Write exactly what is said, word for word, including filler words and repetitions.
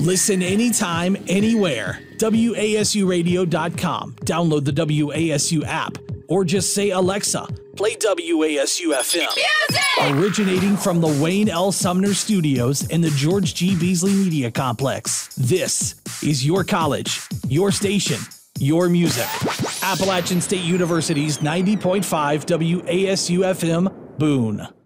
Listen anytime, anywhere. W A S U radio dot com. Download the W A S U app. Or just say, Alexa, play W A S U F M. Music! Originating from the Wayne L. Sumner Studios in the George G. Beasley Media Complex. This is your college, your station, your music. Appalachian State University's ninety point five W A S U F M, Boone.